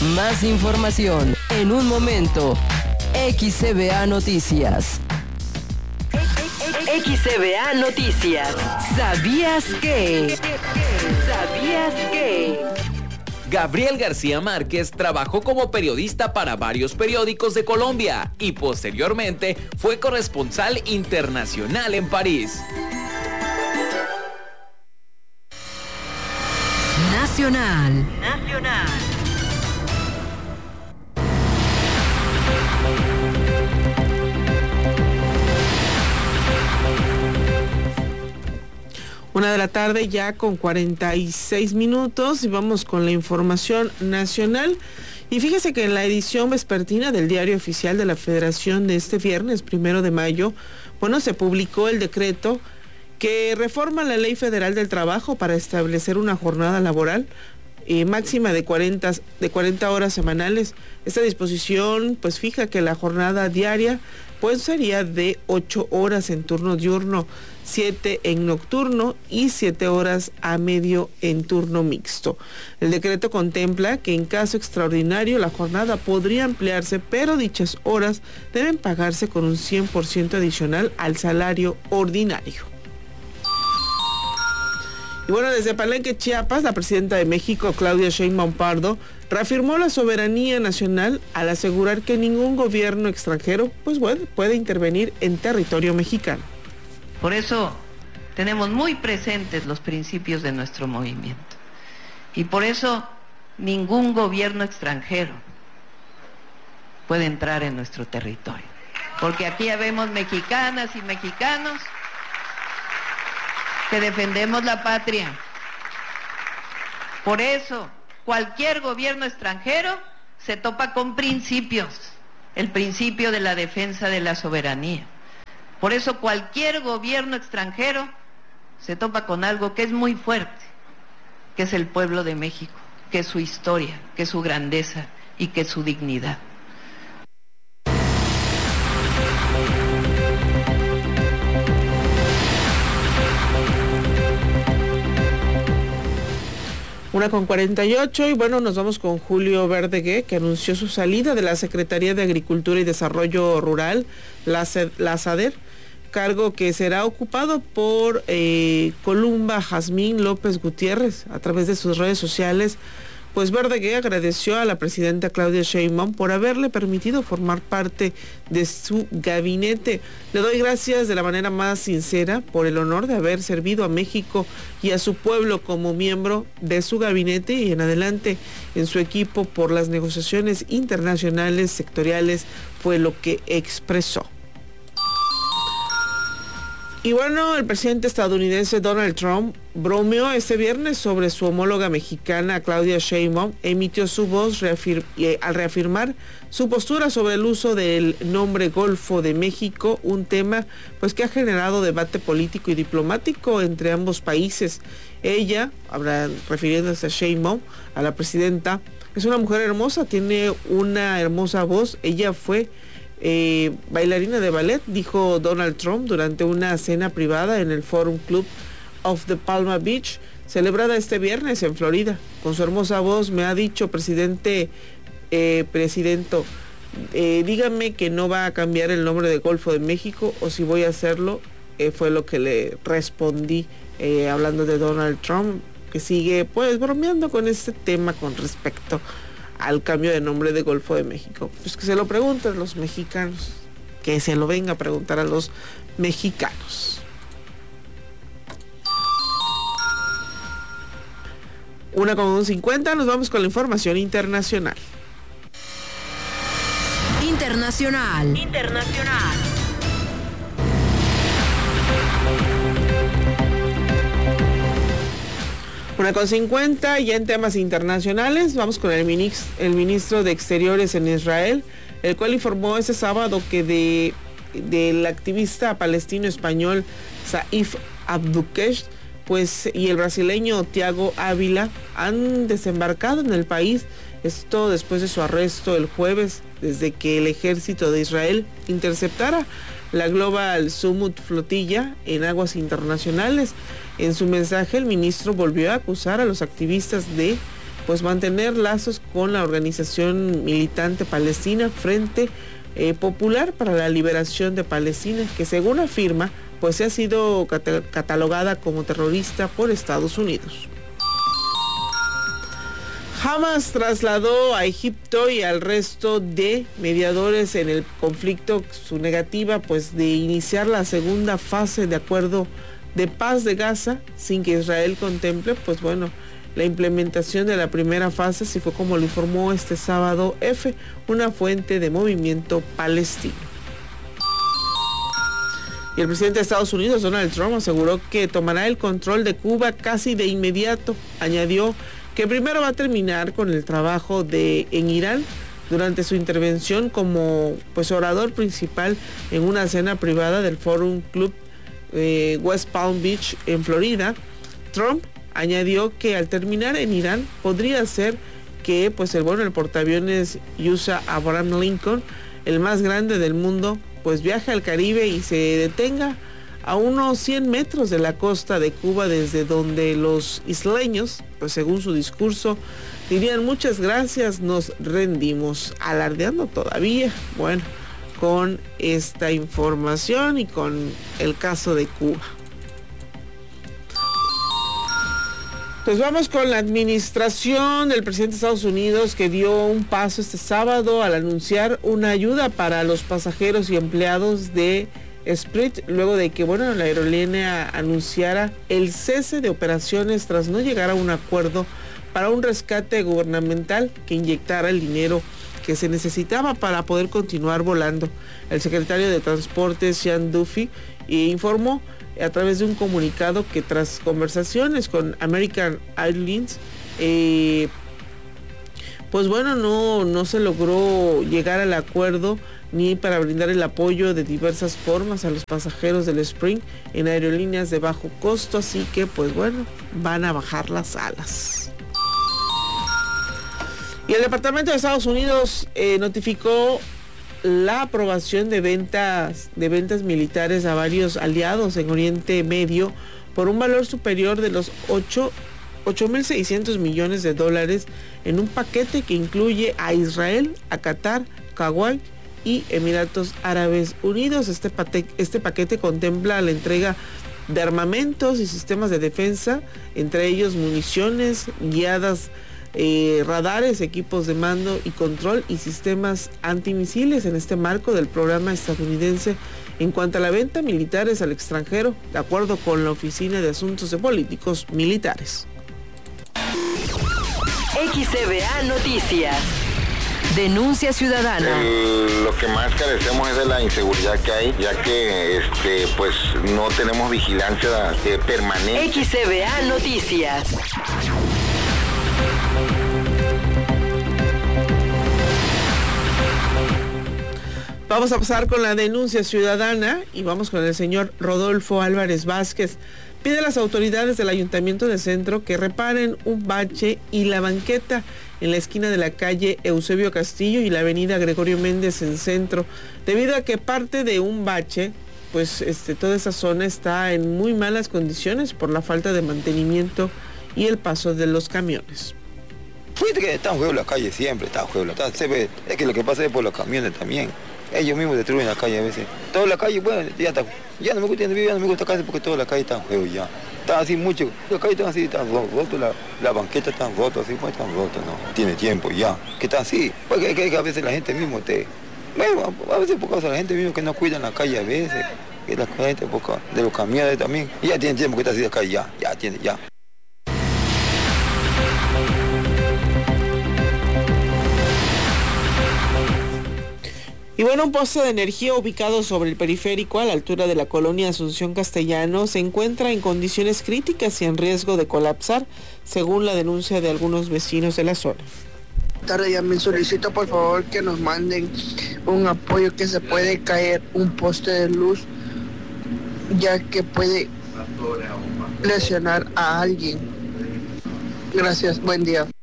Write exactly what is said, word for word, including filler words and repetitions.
Más información en un momento. X C B A Noticias. X C B A Noticias. ¿Sabías que? ¿Sabías que? Gabriel García Márquez trabajó como periodista para varios periódicos de Colombia y posteriormente fue corresponsal internacional en París. Nacional. Nacional. Una de la tarde ya con cuarenta y seis minutos y vamos con la información nacional. Y fíjese que en la edición vespertina del Diario Oficial de la Federación de este viernes, primero de mayo, bueno, se publicó el decreto que reforma la Ley Federal del Trabajo para establecer una jornada laboral eh, máxima de cuarenta, de cuarenta horas semanales. Esta disposición pues fija que la jornada diaria pues sería de ocho horas en turno diurno, siete en nocturno y siete horas a medio en turno mixto. El decreto contempla que en caso extraordinario la jornada podría ampliarse, pero dichas horas deben pagarse con un cien por ciento adicional al salario ordinario. Y bueno, desde Palenque, Chiapas, la presidenta de México, Claudia Sheinbaum Pardo, reafirmó la soberanía nacional al asegurar que ningún gobierno extranjero pues, bueno, puede intervenir en territorio mexicano. Por eso tenemos muy presentes los principios de nuestro movimiento. Y por eso ningún gobierno extranjero puede entrar en nuestro territorio. Porque aquí ya vemos mexicanas y mexicanos que defendemos la patria. Por eso, cualquier gobierno extranjero se topa con principios, el principio de la defensa de la soberanía. Por eso, cualquier gobierno extranjero se topa con algo que es muy fuerte, que es el pueblo de México, que es su historia, que es su grandeza y que es su dignidad. Una con cuarenta y ocho y bueno, nos vamos con Julio Verdegué, que anunció su salida de la Secretaría de Agricultura y Desarrollo Rural, la, la SADER, cargo que será ocupado por eh, Columba Jazmín López Gutiérrez. A través de sus redes sociales, pues Verdegué agradeció a la presidenta Claudia Sheinbaum por haberle permitido formar parte de su gabinete. Le doy gracias de la manera más sincera por el honor de haber servido a México y a su pueblo como miembro de su gabinete y en adelante en su equipo por las negociaciones internacionales sectoriales, fue lo que expresó. Y bueno, el presidente estadounidense Donald Trump bromeó este viernes sobre su homóloga mexicana Claudia Sheinbaum, emitió su voz reafir- eh, al reafirmar su postura sobre el uso del nombre Golfo de México, un tema pues que ha generado debate político y diplomático entre ambos países. Ella, habrá, refiriéndose a Sheinbaum, a la presidenta, es una mujer hermosa, tiene una hermosa voz. Ella fue Eh, bailarina de ballet, dijo Donald Trump durante una cena privada en el Forum Club of the Palm Beach, celebrada este viernes en Florida. Con su hermosa voz me ha dicho, presidente, eh, presidento, eh, dígame que no va a cambiar el nombre de Golfo de México o si voy a hacerlo, eh, fue lo que le respondí, eh, hablando de Donald Trump, que sigue pues bromeando con este tema con respecto al cambio de nombre de Golfo de México. Pues que se lo pregunten los mexicanos, que se lo venga a preguntar a los mexicanos. Una con cincuenta, nos vamos con la información internacional. Internacional. Internacional. Una con cincuenta, ya en temas internacionales, vamos con el, minix, el ministro de Exteriores en Israel, el cual informó este sábado que de del activista palestino español Saif Abduqesh, pues, y el brasileño Thiago Ávila han desembarcado en el país, esto después de su arresto el jueves, desde que el ejército de Israel interceptara la Global Summit flotilla en aguas internacionales. En su mensaje, el ministro volvió a acusar a los activistas de pues mantener lazos con la organización militante palestina Frente eh, Popular para la Liberación de Palestina, que según afirma, pues ha sido cat- catalogada como terrorista por Estados Unidos. Hamas trasladó a Egipto y al resto de mediadores en el conflicto su negativa pues de iniciar la segunda fase de acuerdo de paz de Gaza sin que Israel contemple pues bueno la implementación de la primera fase, así fue como lo informó este sábado F, una fuente de Movimiento Palestino. Y el presidente de Estados Unidos, Donald Trump, aseguró que tomará el control de Cuba casi de inmediato. Añadió que primero va a terminar con el trabajo de en Irán. Durante su intervención como pues orador principal en una cena privada del Forum Club eh, West Palm Beach en Florida, Trump añadió que al terminar en Irán podría ser que pues el bueno el portaaviones U S A Abraham Lincoln, el más grande del mundo, pues viaje al Caribe y se detenga a unos cien metros de la costa de Cuba, desde donde los isleños, pues según su discurso, dirían muchas gracias, nos rendimos, alardeando todavía, bueno, con esta información y con el caso de Cuba. Pues vamos con la administración del presidente de Estados Unidos, que dio un paso este sábado al anunciar una ayuda para los pasajeros y empleados de Spirit, luego de que bueno la aerolínea anunciara el cese de operaciones tras no llegar a un acuerdo para un rescate gubernamental que inyectara el dinero que se necesitaba para poder continuar volando. El secretario de Transporte, Sean Duffy, informó a través de un comunicado que tras conversaciones con American Airlines, eh, pues bueno, no, no se logró llegar al acuerdo ni para brindar el apoyo de diversas formas a los pasajeros del Spring en aerolíneas de bajo costo, así que pues bueno, van a bajar las alas. Y el Departamento de Estados Unidos eh, notificó la aprobación de ventas de ventas militares a varios aliados en Oriente Medio por un valor superior de los ocho mil seiscientos millones de dólares en un paquete que incluye a Israel, a Qatar, Kuwait y Emiratos Árabes Unidos. Este, pate, este paquete contempla la entrega de armamentos y sistemas de defensa, entre ellos municiones guiadas, Eh, radares, equipos de mando y control y sistemas antimisiles en este marco del programa estadounidense en cuanto a la venta de militares al extranjero, de acuerdo con la Oficina de Asuntos de Políticos Militares. X C B A Noticias. Denuncia ciudadana. El, lo que más carecemos es de la inseguridad que hay, ya que este, pues no tenemos vigilancia eh, permanente. X C B A Noticias. Vamos a pasar con la denuncia ciudadana y vamos con el señor Rodolfo Álvarez Vázquez. Pide a las autoridades del Ayuntamiento de Centro que reparen un bache y la banqueta en la esquina de la calle Eusebio Castillo y la avenida Gregorio Méndez en Centro, debido a que parte de un bache, pues este, toda esa zona está en muy malas condiciones por la falta de mantenimiento y el paso de los camiones. Fíjate que está en juego la calle siempre, está en juego. Está, se ve, es que lo que pasa es por los camiones también. Ellos mismos destruyen la calle a veces. Toda la calle, bueno, ya está. Ya no me gusta, ya no me gusta casi porque toda la calle está en juego ya. Está así mucho. La calle está así, está roto, la, la banqueta está rota, así, pues está rota, no. Tiene tiempo ya. Que está así. Porque que, que a veces la gente mismo te. Bueno, a veces por causa de la gente mismo que no cuidan la calle a veces. Que la gente por causa de los camiones también. Y ya tiene tiempo que está así la calle, ya, ya tiene, ya. Y bueno, un poste de energía ubicado sobre el periférico a la altura de la colonia Asunción Castellano se encuentra en condiciones críticas y en riesgo de colapsar, según la denuncia de algunos vecinos de la zona. Tarde, ya me solicito por favor que nos manden un apoyo, que se puede caer un poste de luz, ya que puede lesionar a alguien. Gracias, buen día.